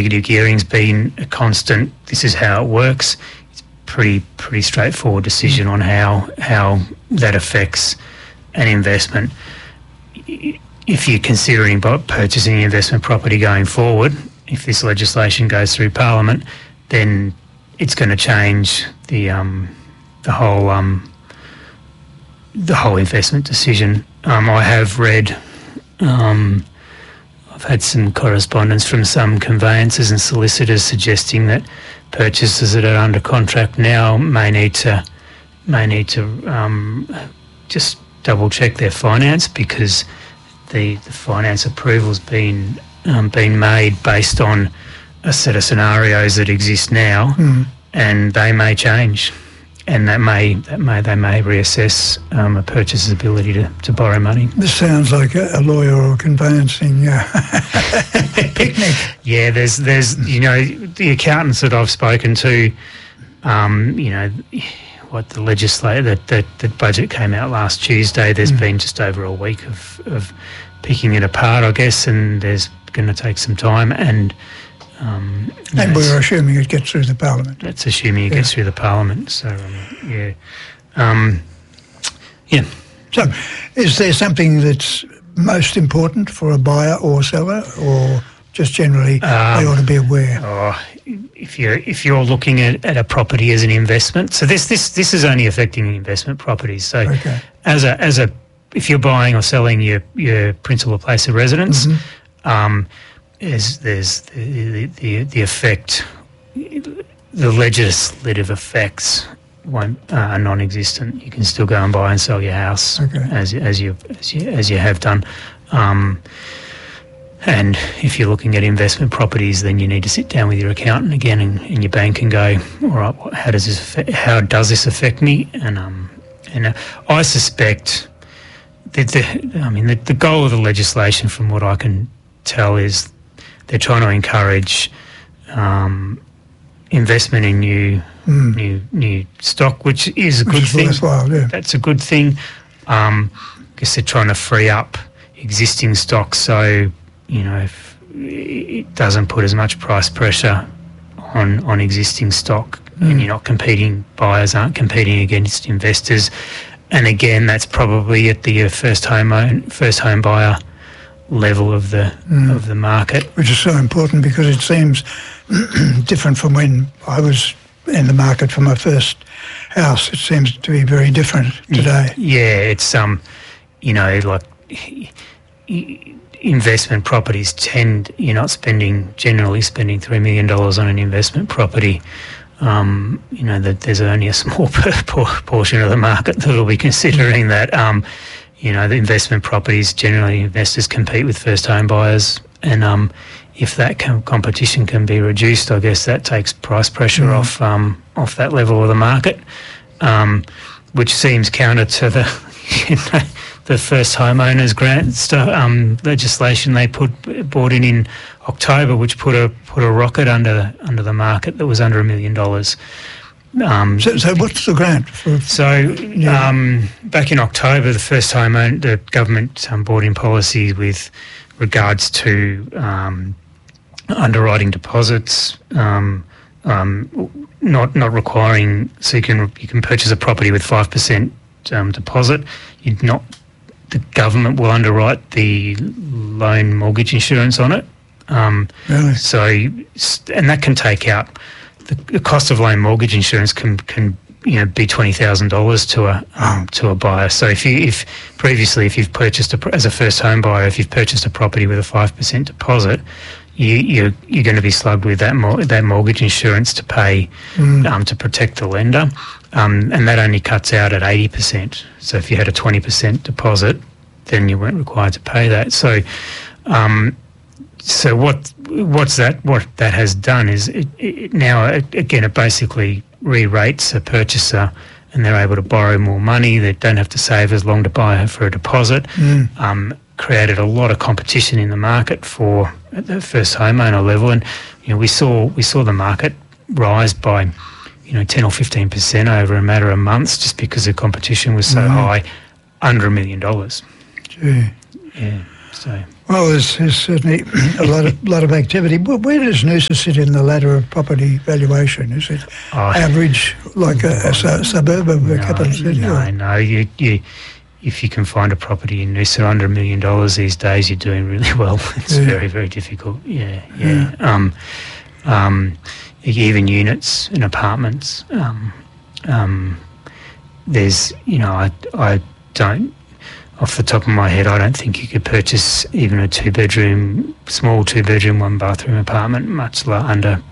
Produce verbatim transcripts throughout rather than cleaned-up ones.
negative gearing's been a constant. This is how it works. It's pretty pretty straightforward decision on how how that affects an investment. If you're considering purchasing an investment property going forward, if this legislation goes through Parliament, then it's going to change the um, the whole um, the whole investment decision. Um, I have read, um, I've had some correspondence from some conveyancers and solicitors suggesting that purchasers that are under contract now may need to may need to um, just double check their finance, because the, the finance approval's been um, been made based on a set of scenarios that exist now, mm. and they may change, and that may that may they may reassess um, a purchaser's ability to, to borrow money. This sounds like a, a lawyer or conveyancing uh, picnic. Yeah, there's there's you know the accountants that I've spoken to, um, you know. What the legislature, that, that, that budget came out last Tuesday, there's mm. been just over a week of, of picking it apart, I guess, and there's going to take some time. And um, and we're assuming it gets through the Parliament. That's assuming it yeah. gets through the Parliament. So, um, yeah. Um, yeah. So, is there something that's most important for a buyer or seller, or just generally um, they ought to be aware? Oh, if you're if you're looking at, at a property as an investment, so this this this is only affecting investment properties. So, okay. as a as a if you're buying or selling your your principal place of residence, mm-hmm. um, is there's the, the the effect, the legislative effects won't uh, are non-existent. You can still go and buy and sell your house okay. as as you as you as you have done. Um, And if you're looking at investment properties, then you need to sit down with your accountant again and, and your bank and go, all right, how does this affect, how does this affect me? And um, and uh, I suspect that the, I mean, the, the goal of the legislation, from what I can tell, is they're trying to encourage um, investment in new mm. new new stock, which is a which good is thing. Worthwhile, yeah. That's a good thing. Um, I guess they're trying to free up existing stock, so you know, if it doesn't put as much price pressure on on existing stock, mm. and you're not competing, buyers aren't competing against investors. And again, that's probably at the first home own, first home buyer level of the mm. of the market, which is so important, because it seems different from when I was in the market for my first house. It seems to be very different today. Yeah, it's um, you know, like. Investment properties tend, you're not spending, generally spending three million dollars on an investment property. Um, you know, that there's only a small portion of the market that will be considering that. Um, you know, the investment properties, generally investors compete with first home buyers, and um, if that com- competition can be reduced, I guess that takes price pressure mm. off um, off that level of the market, um, which seems counter to the, you know, the first homeowners grant st- um, legislation they put brought in in October, which put a put a rocket under under the market that was under a million dollars. Um, so, so what's the grant for? So yeah. um, back in October, the first homeowner, the government um, brought in policy with regards to um, underwriting deposits, um, um, not not requiring, so you can you can purchase a property with five percent um, deposit. You'd not. The government will underwrite the loan mortgage insurance on it. Um, really? So, and that can take out the, the cost of loan mortgage insurance can can you know be twenty thousand dollars to a um, to a buyer. So if you if previously if you've purchased a, as a first home buyer, if you've purchased a property with a five percent deposit, you you're, you're going to be slugged with that mor- that mortgage insurance to pay mm. um, to protect the lender. Um, and that only cuts out at eighty percent. So if you had a twenty percent deposit, then you weren't required to pay that. So, um, so what what's that? What that has done is it, it now it, again it basically re-rates a purchaser, and they're able to borrow more money. They don't have to save as long to buy for a deposit. Mm. Um, created a lot of competition in the market for at the first homeowner level, and you know we saw we saw the market rise by, you know, ten or fifteen percent over a matter of months, just because the competition was so mm. high, under a million dollars. Gee. Yeah. So, well, there's, there's certainly a lot of lot of activity. Where, where does Noosa sit in the ladder of property valuation? Is it oh, average, like a, a su- suburb of a no, capital city? No, or? no. You, you, if you can find a property in Noosa under a million dollars these days, you're doing really well. It's yeah. very, very difficult. Yeah, yeah. yeah. Um, um, even units and apartments. Um, um, there's, you know, I, I don't. Off the top of my head, I don't think you could purchase even a two-bedroom, small two-bedroom, one-bathroom apartment much la- under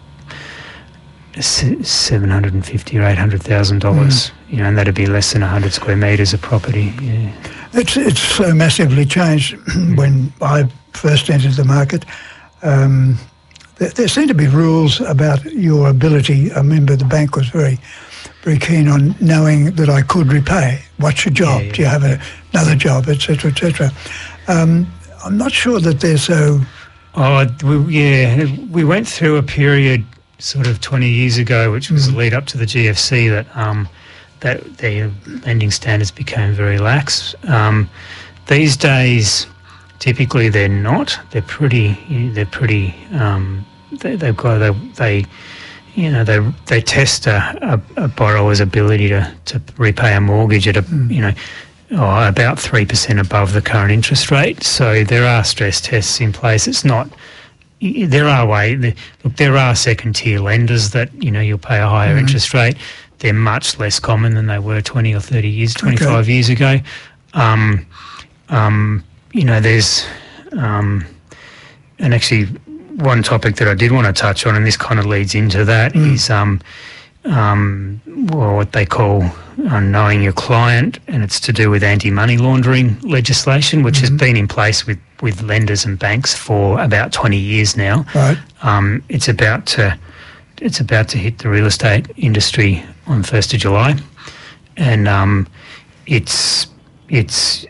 seven hundred and fifty or eight hundred thousand dollars. Mm. You know, and that'd be less than a hundred square metres of property. Yeah, it's it's so massively changed. When I first entered the market, um, there, there seemed to be rules about your ability. I remember the bank was very. very keen on knowing that I could repay. What's your job? Yeah, yeah. Do you have a, another job, et cetera, et cetera? Um, I'm not sure that they're so... Oh, we, yeah, we went through a period sort of twenty years ago, which was mm. the lead up to the G F C, that um, that the lending standards became very lax. Um, these days, typically they're not. They're pretty, they're pretty, um, they, they've got, they, they you know, they they test a, a, a borrower's ability to, to repay a mortgage at a, mm. you know, oh, about three percent above the current interest rate. So there are stress tests in place. It's not, there are way, look, there are second tier lenders that, you know, you'll pay a higher mm. interest rate. They're much less common than they were twenty or thirty years, twenty-five okay. years ago. Um, um, you know, there's, um, and actually, one topic that I did want to touch on, and this kind of leads into that, mm. is um, um, well, what they call uh, knowing your client, and it's to do with anti-money laundering legislation, which mm-hmm. has been in place with, with lenders and banks for about twenty years now. Right. Um, it's about to it's about to hit the real estate industry on first of July, and um, it's it's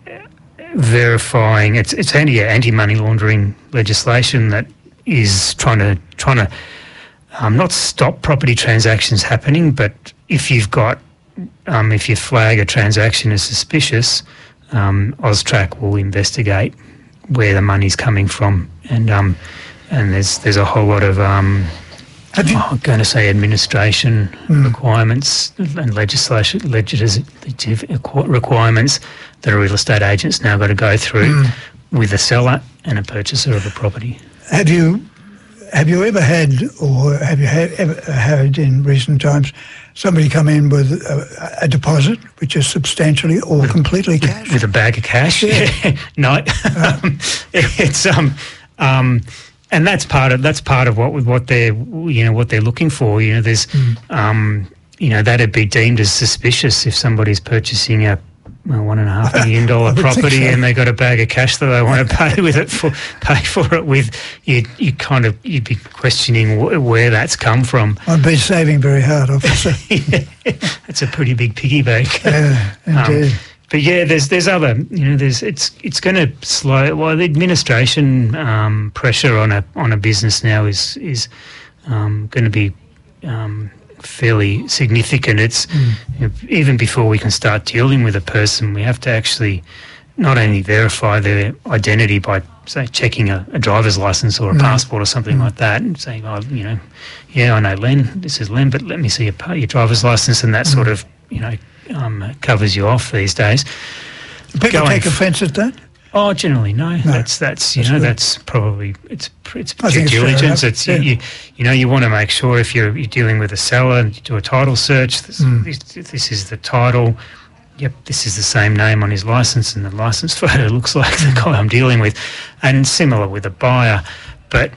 verifying it's it's anti anti-money laundering legislation that is trying to trying to um, not stop property transactions happening, but if you've got um, if you flag a transaction as suspicious, um, AUSTRAC will investigate where the money's coming from, and um, and there's there's a whole lot of um, Have you, oh, I'm going to say administration mm. requirements and legislation legislative requirements that a real estate agent's now got to go through mm. with a seller and a purchaser of a property. Have you have you ever had, or have you had, ever had in recent times, somebody come in with a, a deposit which is substantially or with, completely cash? With, with a bag of cash? Yeah. No. Uh, um, it's um um. And that's part of that's part of what what they're you know what they're looking for. You know, there's mm. um, you know that'd be deemed as suspicious if somebody's purchasing a well, one and a half million dollar property so. and they got a bag of cash that they want to pay with it for pay for it with. You you kind of you'd be questioning wh- where that's come from. I've been saving very hard, officer. Yeah, that's a pretty big piggy bank. Yeah, indeed. Um, But yeah, there's there's other you know there's it's it's going to slow. Well, the administration um, pressure on a on a business now is is um, going to be um, fairly significant. It's mm. you know, even before we can start dealing with a person, we have to actually not only verify their identity by say checking a, a driver's license or a mm. passport or something mm. like that, and saying, oh, you know, yeah, I know Len, this is Len, but let me see your your driver's license, and that mm. sort of you know. Um, covers you off these days. People Going take offence at that? Oh, generally no. no. That's that's you that's know good. that's probably it's it's I due diligence. It's yeah. you, you know you want to make sure if you're you're dealing with a seller and you do a title search. This, mm. this, this is the title. Yep, this is the same name on his license, and the license photo looks like the guy I'm dealing with, and similar with a buyer. But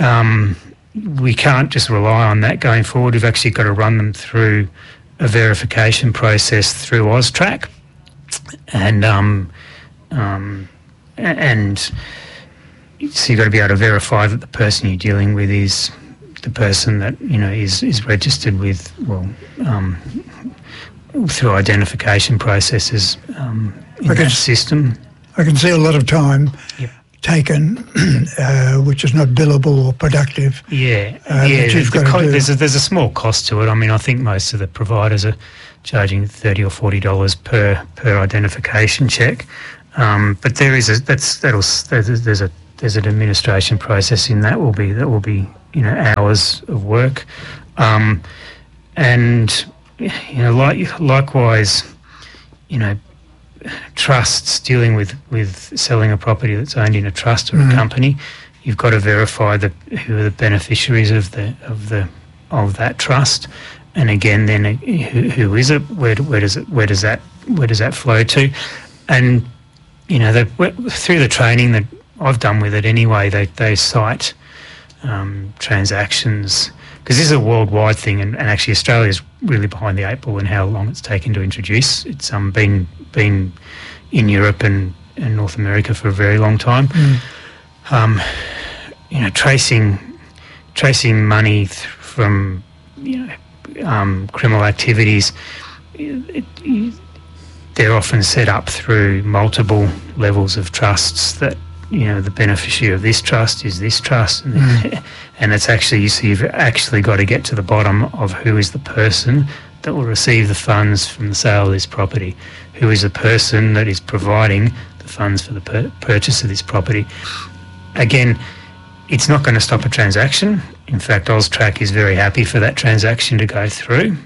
um, we can't just rely on that going forward. We've actually got to run them through a verification process through AUSTRAC, and um, um, and so you've got to be able to verify that the person you're dealing with is the person that you know is is registered with well um, through identification processes um, in that system. I can see a lot of time. Yep. taken, uh, which is not billable or productive. Yeah, uh, yeah. The, the co- there's a there's a small cost to it. I mean, I think most of the providers are charging thirty or forty dollars per per identification check. Um, but there is a that's that'll there's, there's a there's an administration process in that will be that will be you know hours of work, um, and you know like likewise, you know. Trusts dealing with, with selling a property that's owned in a trust or mm. a company, you've got to verify the who are the beneficiaries of the of the of that trust, and again, then uh, who, who is it? Where where does it where does that where does that flow to? And you know, the, through the training that I've done with it anyway, they they cite um, transactions. Because this is a worldwide thing, and, and actually Australia's really behind the eight ball in how long it's taken to introduce. It's um, been been in Europe and, and North America for a very long time. Mm. Um, you know, tracing tracing money th- from you know um, criminal activities. It, it, they're often set up through multiple levels of trusts that. You know, the beneficiary of this trust is this trust, and, mm. and it's actually, so you've actually got to get to the bottom of who is the person that will receive the funds from the sale of this property, who is the person that is providing the funds for the pur- purchase of this property. Again, it's not going to stop a transaction. In fact, AUSTRAC is very happy for that transaction to go through,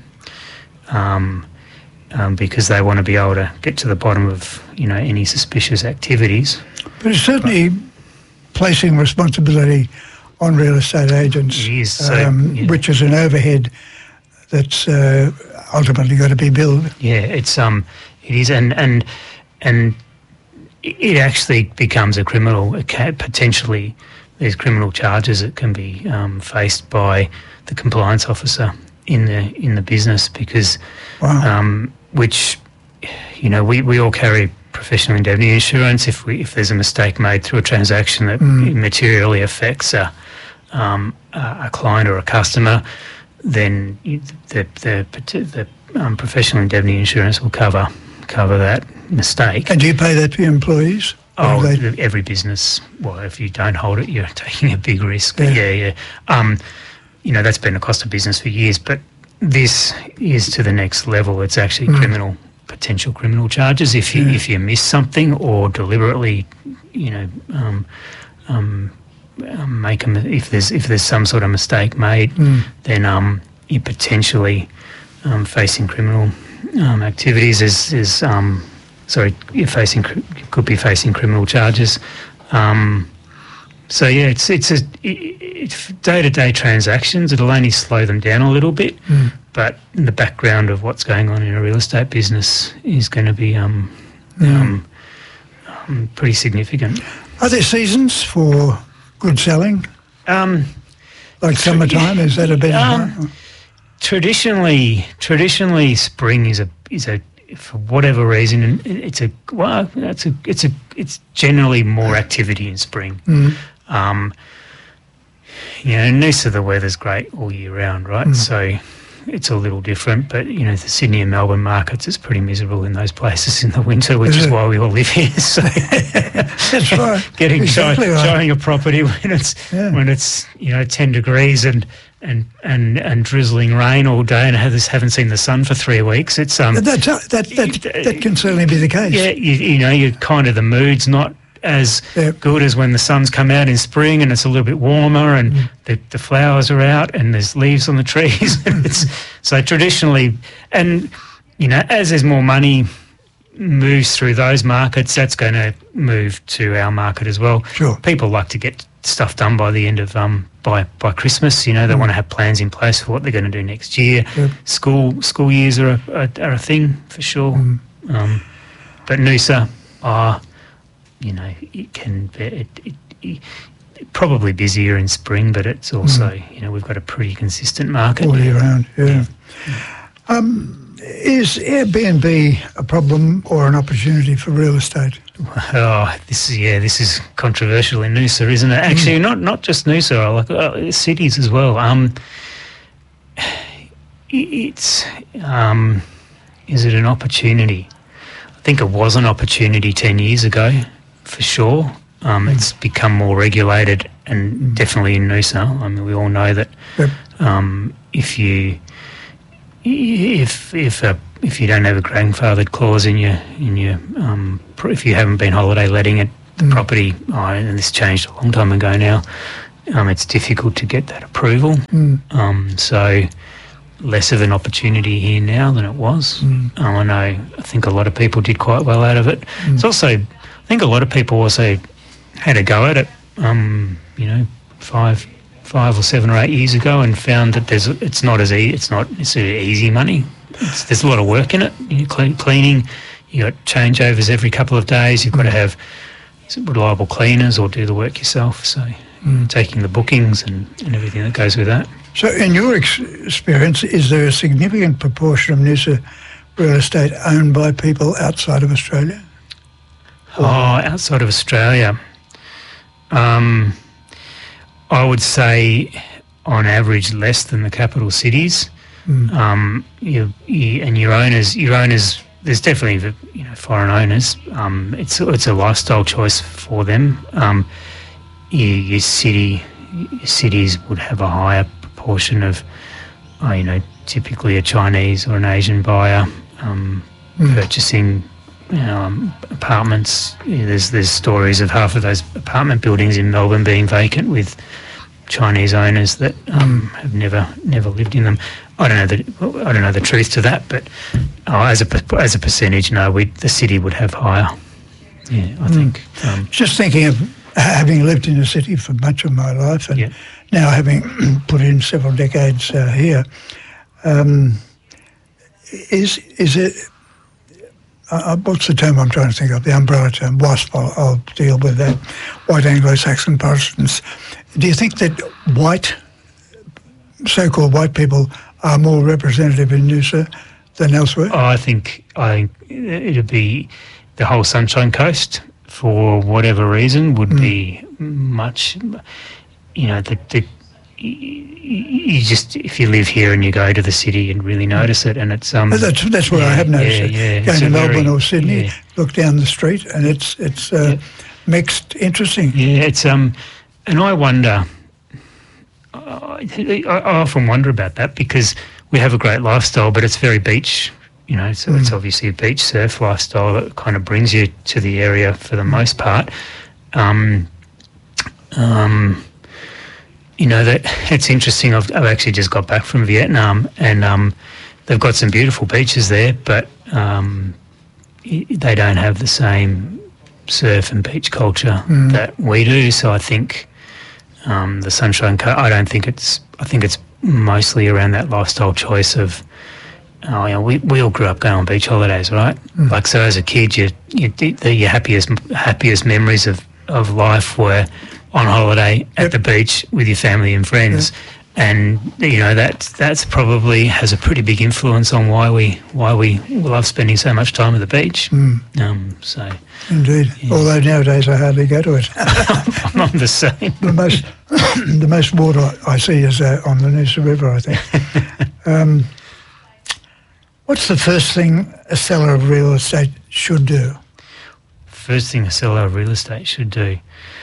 um, um, because they want to be able to get to the bottom of, you know, any suspicious activities. But it's certainly placing responsibility on real estate agents, it is, so, um, yeah. which is an overhead that's uh, ultimately got to be billed. Yeah, it's um, it is, and and and it actually becomes a criminal. It can, potentially, there's criminal charges that can be um, faced by the compliance officer in the in the business because, wow. um, which, you know, we, we all carry professional indemnity insurance. If we if there's a mistake made through a transaction that mm. materially affects a um, a client or a customer, then the the, the um, professional indemnity insurance will cover cover that mistake. And do you pay that to your employees? Oh, they... every business. Well, if you don't hold it, you're taking a big risk. Yeah, yeah. yeah. Um, you know, that's been a cost of business for years, but this is to the next level. It's actually mm. criminal. Potential criminal charges if you yeah. if you miss something or deliberately, you know, um, um, um, make a, if there's if there's some sort of mistake made, mm. then um, you're potentially um, facing criminal um, activities. Is is um, sorry, you're facing you could be facing criminal charges. Um, so yeah, it's it's a it's day to day transactions. It'll only slow them down a little bit. Mm. But in the background of what's going on in a real estate business is going to be um, mm. um, um, pretty significant. Are there seasons for good selling? Um, like tra- summertime, is that a better um, time? Traditionally, traditionally, spring is a is a for whatever reason it's a well, it's a it's a it's generally more activity in spring. Mm. Um, you know, in Noosa the weather's great all year round, right? Mm. So. It's a little different, but, you know, the Sydney and Melbourne markets, it's pretty miserable in those places in the winter, which is, is why we all live here. So that's right. Getting exactly show, right. showing a property when it's yeah. when it's you know ten degrees and and, and, and drizzling rain all day, and have this, haven't seen the sun for three weeks. It's um that that that that, that can certainly be the case. Yeah, you, you know, you kind of the mood's not as yep. good as when the sun's come out in spring and it's a little bit warmer and mm. the, the flowers are out and there's leaves on the trees. It's, so traditionally, and, you know, as there's more money moves through those markets, that's going to move to our market as well. Sure. People like to get stuff done by the end of, um, by, by Christmas, you know, they mm. want to have plans in place for what they're going to do next year. Yep. School school years are a, are, are a thing for sure. Mm. Um, but Noosa are... You know, it can be it, it, it, probably busier in spring, but it's also, mm. you know, we've got a pretty consistent market. All year round, yeah. yeah. Um, is Airbnb a problem or an opportunity for real estate? Oh, this is, yeah, this is controversial in Noosa, isn't it? Actually, mm. not not just Noosa, like uh, cities as well. Um, it's, um, is it an opportunity? I think it was an opportunity ten years ago. For sure. Um, mm. It's become more regulated, and mm. definitely in Noosa. I mean, we all know that yep. um, if you, if if a if you don't have a grandfathered clause in your in your um, pro- if you haven't been holiday letting it, the Mm. property, oh, and this changed a long time ago now. Um, it's difficult to get that approval. Mm. Um, so less of an opportunity here now than it was. Mm. Um, I know. I think a lot of people did quite well out of it. Mm. It's also, I think a lot of people also had a go at it. Um, you know, five, five or seven or eight years ago, and found that there's it's not as e- it's not necessarily easy money. It's, there's a lot of work in it. You clean, cleaning, you got changeovers every couple of days. You've got to have reliable cleaners or do the work yourself. So Mm. taking the bookings and, and everything that goes with that. So in your ex- experience, is there a significant proportion of Noosa real estate owned by people outside of Australia? Oh, outside of Australia, um, I would say on average less than the capital cities. Mm. Um, you, you, and your owners, your owners, there's definitely you know foreign owners. Um, it's it's a lifestyle choice for them. Um, your, your city your cities would have a higher proportion of, uh, you know, typically a Chinese or an Asian buyer um, Mm. purchasing you know, um, apartments. Yeah, there's there's stories of half of those apartment buildings in Melbourne being vacant with Chinese owners that um, have never never lived in them. I don't know the I don't know the truth to that, but oh, as a per- as a percentage, no, we the city would have higher. Yeah, I Mm. think. Um, Just thinking of having lived in the city for much of my life, and Yeah. now having put in several decades uh, here, um, is is it? Uh, what's the term I'm trying to think of? The umbrella term, WASP. I'll, I'll deal with that. White Anglo-Saxon Protestants. Do you think that white, so-called white people, are more representative in Noosa than elsewhere? Oh, I think I think it'd be the whole Sunshine Coast, for whatever reason, would Mm. be much. You know, the, the you just if you live here and you go to the city and really notice it, and it's um. But that's that's where I yeah, have noticed yeah, it. yeah. Going It's to a Melbourne very- or Sydney, yeah. look down the street, and it's it's uh, Yeah. mixed. Interesting. Yeah, it's um, and I wonder. I, I often wonder about that because we have a great lifestyle, but it's very beach. You know, so it's Mm. obviously a beach surf lifestyle that kind of brings you to the area for the most part. Um, um, you know, that it's interesting. I've, I've actually just got back from Vietnam, and um, they've got some beautiful beaches there, but um, i- they don't have the same surf and beach culture Mm. that we do. So I think um, the Sunshine Coast, I don't think it's. I think it's mostly around that lifestyle choice of. Oh, you know, we we all grew up going on beach holidays, right? Mm. Like, so as a kid, you, you the, your happiest happiest memories of, of life were on holiday at Yep. the beach with your family and friends, and you know that that's probably has a pretty big influence on why we why we love spending so much time at the beach. Mm, Um, so indeed. Yeah. Although nowadays I hardly go to it. I'm the same. the most the most water I see is uh, on the Noosa River, I think. um, what's the first thing a seller of real estate should do? First thing a seller of real estate should do,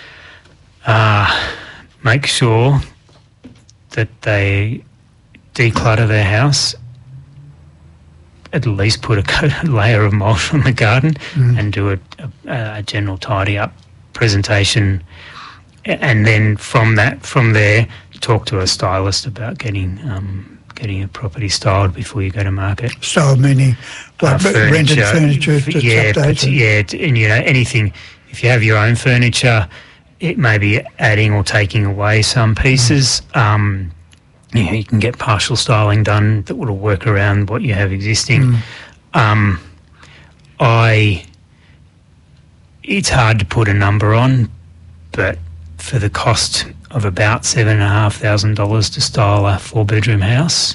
uh, make sure that they declutter their house, at least put a coated layer of mulch on the garden Mm. and do a, a, a general tidy up presentation, A- and then from that, from there, talk to a stylist about getting um, getting a property styled before you go to market. Style meaning like Uh, rented furniture that's yeah, updated. but- yeah, t- and you know anything. If you have your own furniture, it may be adding or taking away some pieces. Um, you know, you can get partial styling done that will work around what you have existing. Mm. Um, I. It's hard to put a number on, but for the cost of about seven and a half thousand dollars to style a four-bedroom house,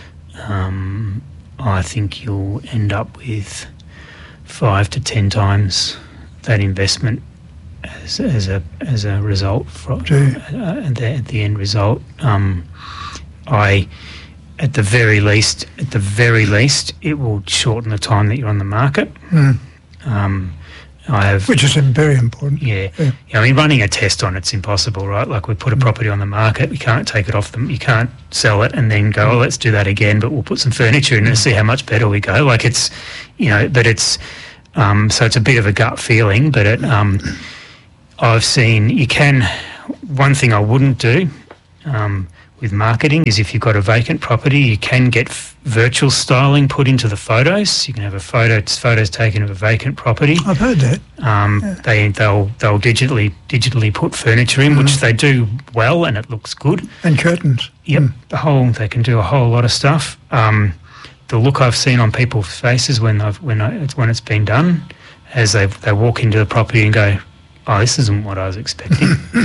um, I think you'll end up with five to ten times that investment as, as a as a result from Gee. uh, at, the, at the end result. Um, I, at the very least, at the very least, it will shorten the time that you're on the market. Mm. Um, I have, which is very important. Yeah. yeah. yeah. I mean, running a test on it's impossible, right? Like we put a property on the market, we can't take it off them, you can't sell it and then go, oh, let's do that again, but we'll put some furniture in and see how much better we go. Like it's, you know, but it's, um, so it's a bit of a gut feeling, but it, um, I've seen, you can, one thing I wouldn't do, um, with marketing is if you've got a vacant property, you can get f- virtual styling put into the photos. You can have a photo photos taken of a vacant property. I've heard that. Um, yeah. They they'll they'll digitally digitally put furniture in, mm. which they do well, and it looks good. And curtains. Yep, mm. the whole they can do a whole lot of stuff. Um, the look I've seen on people's faces when I've when I, it's when it's been done, as they they walk into the property and go, oh, this isn't what I was expecting.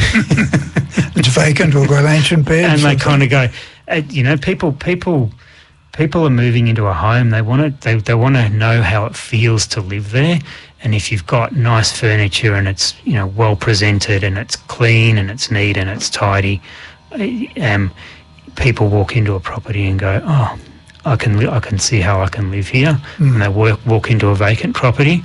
It's vacant or got ancient beds. And they kind of go, uh, you know, people, people, people are moving into a home. They want to, they, they want to know how it feels to live there. And if you've got nice furniture and it's, you know, well presented and it's clean and it's neat and it's tidy, um, people walk into a property and go, oh, I can, li- I can see how I can live here. Mm. And they work, walk into a vacant property.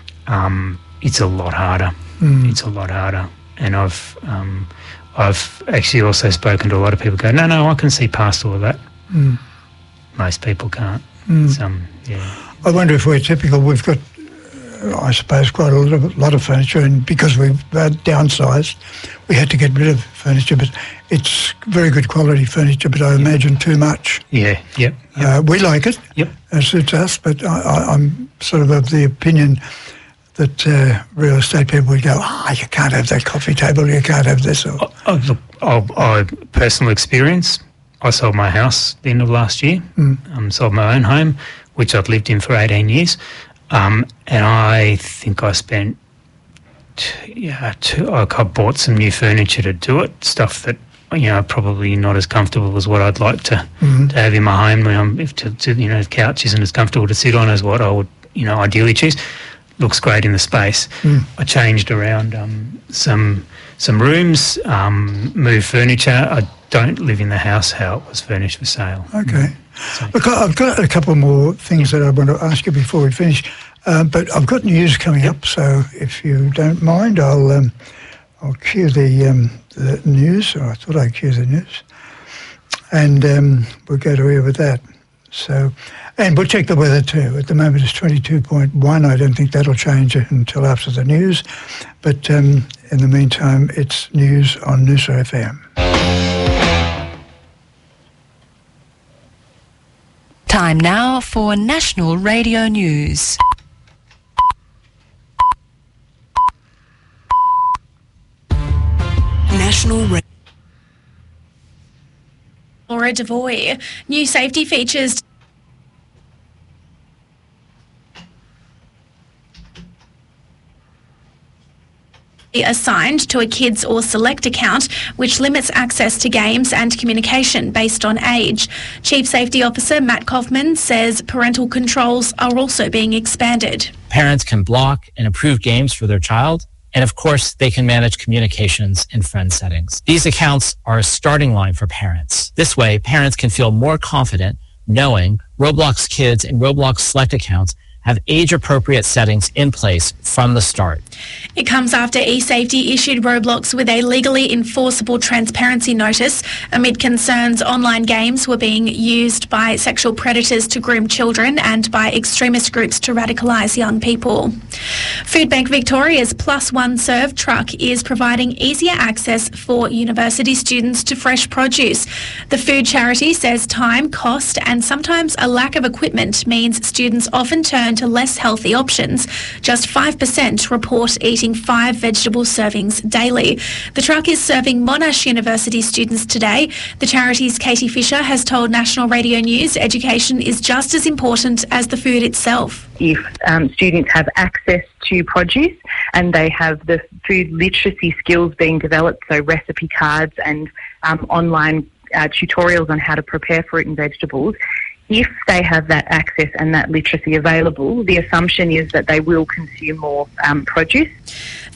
Um, it's a lot harder. Mm. It's a lot harder. And I've um, I've actually also spoken to a lot of people who go, no, no, I can see past all of that. Mm. Most people can't. Mm. It's, um, yeah. I wonder if we're typical. We've got, uh, I suppose, quite a lot of, lot of furniture, and because we've uh, downsized, we had to get rid of furniture, but it's very good quality furniture, but I yep. imagine too much. Yeah, yep. yep. Uh, we like it. Yep. It suits us, but I, I, I'm sort of of the opinion that uh, real estate people would go, ah, oh, you can't have that coffee table, you can't have this. Or oh, oh, look, oh, oh, personal experience, I sold my house at the end of last year, mm. um, sold my own home, which I'd lived in for eighteen years, um, and I think I spent, t- yeah, two, I bought some new furniture to do it, stuff that, you know, probably not as comfortable as what I'd like to, mm-hmm. to have in my home. When I'm, if to, to, you know, the couch isn't as comfortable to sit on as what I would, you know, ideally choose. Looks great in the space. Mm. I changed around um, some some rooms, um, moved furniture. I don't live in the house how it was furnished for sale. Okay. So. Look, I've got a couple more things that I want to ask you before we finish, uh, but I've got news coming yep. up, so if you don't mind, I'll um, I'll cue the, um, the news, or I thought I'd cue the news, and um, we'll go to here with that. So, and we'll check the weather too. At the moment it's twenty-two point one. I don't think that'll change until after the news. But um, in the meantime, it's news on Noosa F M. Time now for National Radio News. National Radio. Laura Devoy. New safety features assigned to a kids or select account, which limits access to games and communication based on age. Chief Safety Officer Matt Kaufman says parental controls are also being expanded. Parents can block and approve games for their child. And of course, they can manage communications in friend settings. These accounts are a starting line for parents. This way, parents can feel more confident knowing Roblox Kids and Roblox Select accounts have age-appropriate settings in place from the start. It comes after eSafety issued Roblox with a legally enforceable transparency notice amid concerns online games were being used by sexual predators to groom children and by extremist groups to radicalise young people. Foodbank Victoria's Plus One Serve truck is providing easier access for university students to fresh produce. The food charity says time, cost and sometimes a lack of equipment means students often turn to less healthy options. Just five percent report eating five vegetable servings daily. The truck is serving Monash University students today. The charity's Katie Fisher has told National Radio News education is just as important as the food itself. If um, students have access to produce and they have the food literacy skills being developed, so recipe cards and um, online uh, tutorials on how to prepare fruit and vegetables, if they have that access and that literacy available, the assumption is that they will consume more um, produce.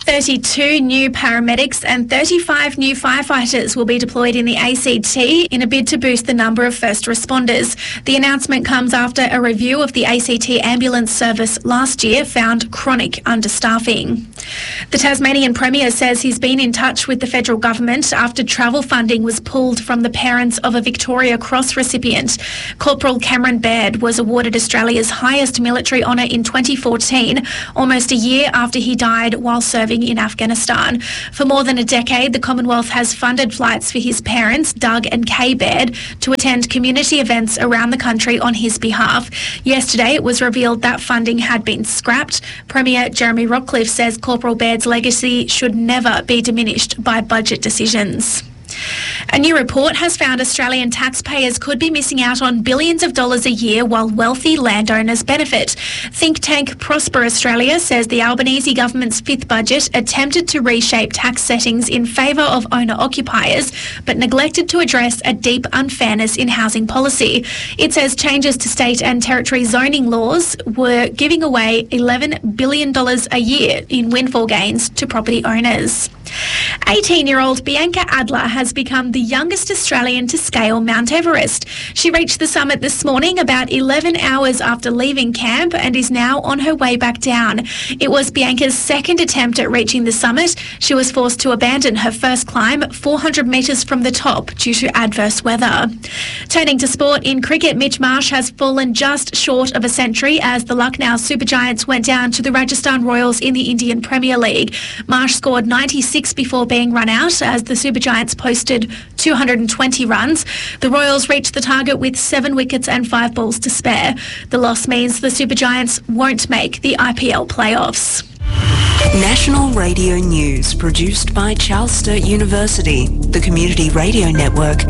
thirty-two new paramedics and thirty-five new firefighters will be deployed in the A C T in a bid to boost the number of first responders. The announcement comes after a review of the A C T ambulance service last year found chronic understaffing. The Tasmanian Premier says he's been in touch with the federal government after travel funding was pulled from the parents of a Victoria Cross recipient. Corporal Cameron Baird was awarded Australia's highest military honour in twenty fourteen, almost a year after he died while serving in Afghanistan. For more than a decade, the Commonwealth has funded flights for his parents, Doug and Kay Baird, to attend community events around the country on his behalf. Yesterday, it was revealed that funding had been scrapped. Premier Jeremy Rockcliffe says Corporal Baird's legacy should never be diminished by budget decisions. A new report has found Australian taxpayers could be missing out on billions of dollars a year while wealthy landowners benefit. Think tank Prosper Australia says the Albanese government's fifth budget attempted to reshape tax settings in favour of owner-occupiers, but neglected to address a deep unfairness in housing policy. It says changes to state and territory zoning laws were giving away eleven billion dollars a year in windfall gains to property owners. eighteen-year-old Bianca Adler has become the youngest Australian to scale Mount Everest. She reached the summit this morning about eleven hours after leaving camp and is now on her way back down. It was Bianca's second attempt at reaching the summit. She was forced to abandon her first climb four hundred metres from the top due to adverse weather. Turning to sport, in cricket, Mitch Marsh has fallen just short of a century as the Lucknow Super Giants went down to the Rajasthan Royals in the Indian Premier League. Marsh scored ninety-six before being run out as the Super Giants posted two hundred twenty runs. The Royals reached the target with seven wickets and five balls to spare. The loss means the Super Giants won't make the I P L playoffs. National Radio News, produced by Charles Sturt University, the Community Radio Network